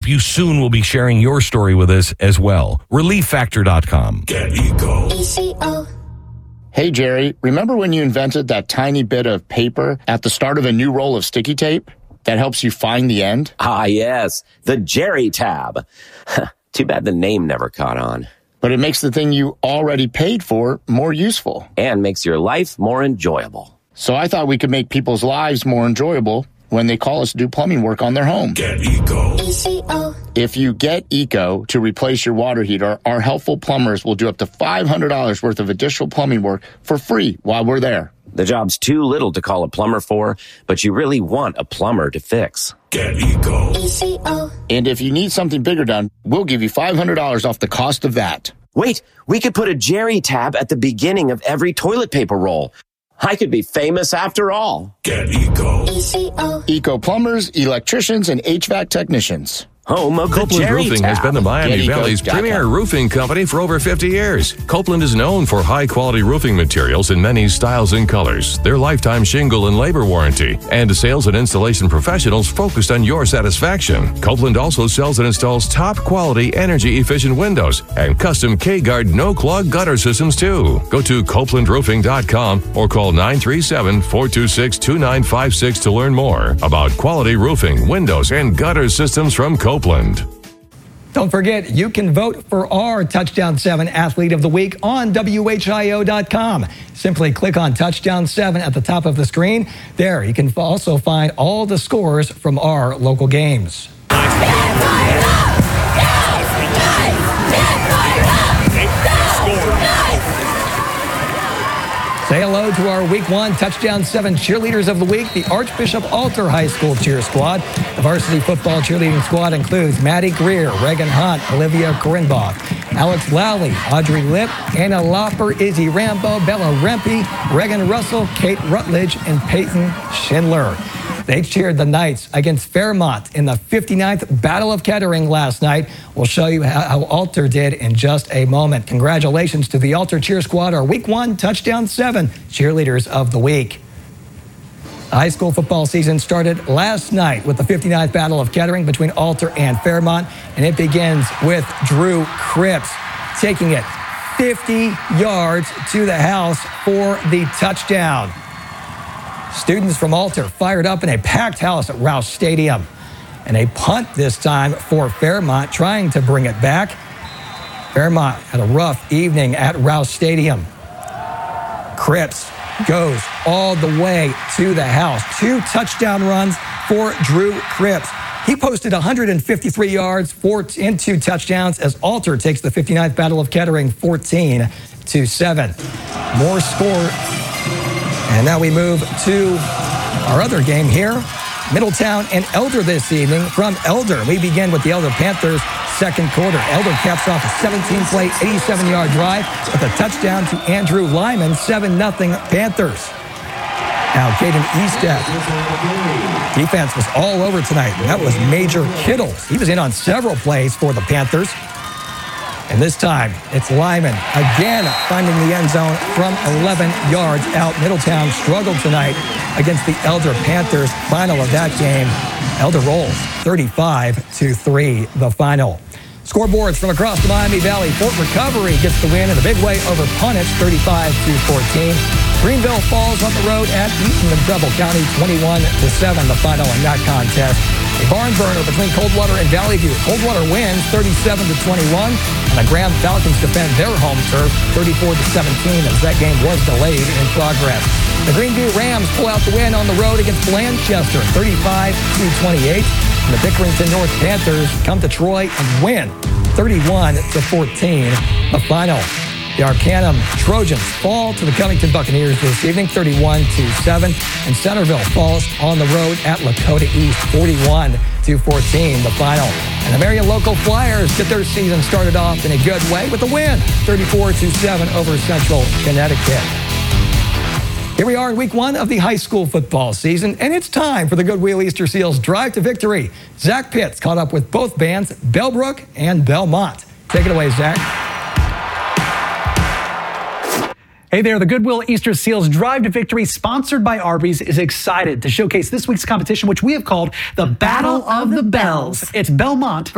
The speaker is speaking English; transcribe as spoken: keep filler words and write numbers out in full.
you soon will be sharing your story with us as well. relief factor dot com. Get Eco. Hey, Jerry, remember when you invented that tiny bit of paper at the start of a new roll of sticky tape that helps you find the end? Ah, yes, the Jerry tab. Too bad the name never caught on. But it makes the thing you already paid for more useful. And makes your life more enjoyable. So I thought we could make people's lives more enjoyable when they call us to do plumbing work on their home. Get Eco. If you get Eco to replace your water heater, our helpful plumbers will do up to five hundred dollars worth of additional plumbing work for free while we're there. The job's too little to call a plumber for, but you really want a plumber to fix. Get Eco. And if you need something bigger done, we'll give you five hundred dollars off the cost of that. Wait, we could put a Jerry tab at the beginning of every toilet paper roll. I could be famous after all. Get Eco. Eco plumbers, electricians, and H V A C technicians. Home of the Copeland Jerry Roofing tab. has been the Miami Get Eco Valley's dot com. premier roofing company for over fifty years. Copeland is known for high-quality roofing materials in many styles and colors, their lifetime shingle and labor warranty, and sales and installation professionals focused on your satisfaction. Copeland also sells and installs top-quality, energy-efficient windows and custom K-Guard no-clog gutter systems, too. Go to copeland roofing dot com or call nine three seven, four two six, two nine five six to learn more about quality roofing, windows, and gutter systems from Copeland. Don't forget, you can vote for our Touchdown seven Athlete of the Week on W H I O dot com. Simply click on Touchdown seven at the top of the screen. There, you can also find all the scores from our local games. Say hello to our Week one Touchdown seven Cheerleaders of the Week, the Archbishop Alter High School Cheer Squad. The varsity football cheerleading squad includes Maddie Greer, Reagan Hunt, Olivia Korenbach, Alex Lally, Audrey Lip, Anna Lopper, Izzy Rambo, Bella Rempe, Reagan Russell, Kate Rutledge, and Peyton Schindler. They cheered the Knights against Fairmont in the fifty-ninth Battle of Kettering last night. We'll show you how Alter did in just a moment. Congratulations to the Alter Cheer Squad, our Week one Touchdown seven Cheerleaders of the Week. The high school football season started last night with the fifty-ninth Battle of Kettering between Alter and Fairmont, and it begins with Drew Cripps taking it fifty yards to the house for the touchdown. Students from Alter fired up in a packed house at Rouse Stadium. And a punt this time for Fairmont, trying to bring it back. Fairmont had a rough evening at Rouse Stadium. Cripps goes all the way to the house. Two touchdown runs for Drew Cripps. He posted one hundred fifty-three yards, four and two touchdowns as Alter takes the fifty-ninth Battle of Kettering fourteen to seven. More score. And now we move to our other game here. Middletown and Elder this evening. From Elder, we begin with the Elder Panthers second quarter. Elder caps off a seventeen-play, eighty-seven-yard drive with a touchdown to Andrew Lyman, seven nothing Panthers. Now, Caden Eastep. Defense was all over tonight. And that was Major Kittles. He was in on several plays for the Panthers. And this time, it's Lyman again finding the end zone from eleven yards out. Middletown struggled tonight against the Elder Panthers. Final of that game, Elder rolls thirty-five to three, the final. Scoreboards from across the Miami Valley. Fort Recovery gets the win in a big way over Punnett, thirty-five to fourteen. Greenville falls on the road at Eaton of Preble County, twenty-one to seven, the final in that contest. A barn burner between Coldwater and Valley View. Coldwater wins thirty-seven to twenty-one, and the Graham Falcons defend their home turf thirty-four to seventeen as that game was delayed in progress. The Greenview Rams pull out the win on the road against Blanchester, thirty-five to twenty-eight. And the Bickerington North Panthers come to Troy and win thirty-one to fourteen, the final. The Arcanum Trojans fall to the Covington Buccaneers this evening, thirty-one to seven. And Centerville falls on the road at Lakota East, forty-one to fourteen, the final. And the Marion Local Flyers get their season started off in a good way with a win, thirty-four to seven over Central Connecticut. Here we are in week one of the high school football season, and it's time for the Goodwill Easter Seals Drive to Victory. Zach Pitts caught up with both bands, Bellbrook and Belmont. Take it away, Zach. Hey there, the Goodwill Easter Seals Drive to Victory, sponsored by Arby's, is excited to showcase this week's competition, which we have called the Battle of the Bells. It's Belmont